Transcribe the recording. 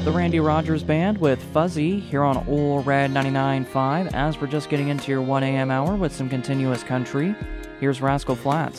The Randy Rogers Band with Fuzzy here on Ole Red 99.5. As we're just getting into your 1 a.m. hour with some continuous country, here's Rascal Flatts.